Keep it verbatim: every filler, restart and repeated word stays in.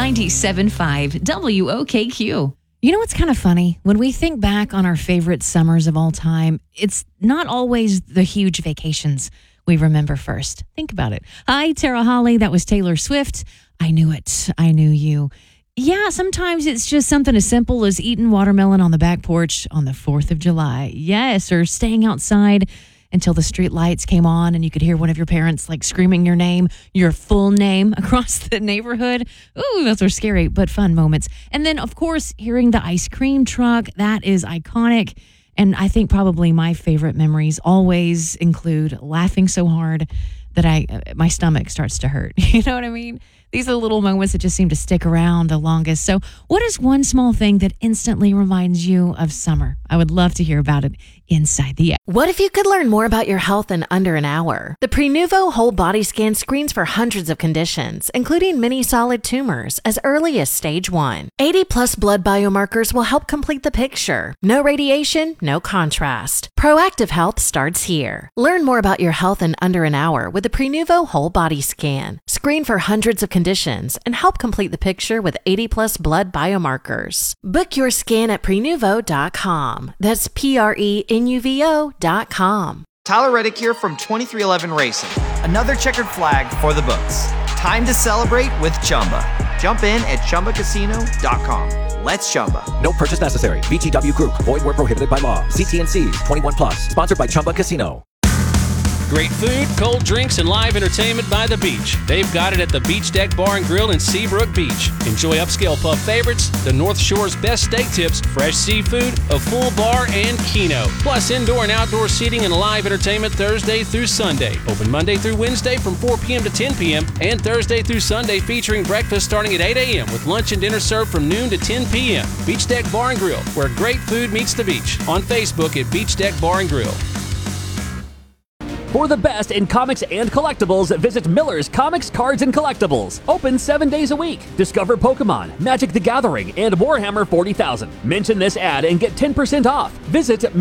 ninety-seven point five W O K Q. You know what's kind of funny? When we think back on our favorite summers of all time, it's not always the huge vacations we remember first. Think about it. Hi, Tara Holly. That was Taylor Swift. I knew it. I knew you. Yeah, sometimes it's just something as simple as eating watermelon on the back porch on the fourth of July. Yes, or staying outside until the street lights came on and you could hear one of your parents like screaming your name, your full name across the neighborhood. Ooh, those are scary but fun moments. And then, of course, hearing the ice cream truck, that is iconic. And I think probably my favorite memories always include laughing so hard that I my stomach starts to hurt. You know what I mean? These are the little moments that just seem to stick around the longest. So what is one small thing that instantly reminds you of summer? I would love to hear about it inside the app. What if you could learn more about your health in under an hour? The Prenuvo Whole Body Scan screens for hundreds of conditions, including many solid tumors, as early as stage one. eighty plus blood biomarkers will help complete the picture. No radiation, no contrast. Proactive health starts here. Learn more about your health in under an hour with the Prenuvo Whole Body Scan. Screen for hundreds of conditions and help complete the picture with eighty plus blood biomarkers. Book your scan at prenuvo dot com. That's P R E N U V O dot com. Tyler Reddick here from twenty-three eleven Racing. Another checkered flag for the books. Time to celebrate with Chumba. Jump in at chumba casino dot com. Let's Chumba. No purchase necessary. V G W Group. Void where prohibited by law. See T N Cs. twenty-one plus. Sponsored by Chumba Casino. Great food, cold drinks, and live entertainment by the beach. They've got it at the Beach Deck Bar and Grill in Seabrook Beach. Enjoy upscale pub favorites, the North Shore's best steak tips, fresh seafood, a full bar, and Keno. Plus indoor and outdoor seating and live entertainment Thursday through Sunday. Open Monday through Wednesday from four p.m. to ten p.m. and Thursday through Sunday featuring breakfast starting at eight a.m. with lunch and dinner served from noon to ten p.m. Beach Deck Bar and Grill, where great food meets the beach. On Facebook at Beach Deck Bar and Grill. For the best in comics and collectibles, visit Miller's Comics, Cards, and Collectibles. Open seven days a week. Discover Pokemon, Magic the Gathering, and Warhammer forty thousand. Mention this ad and get ten percent off. Visit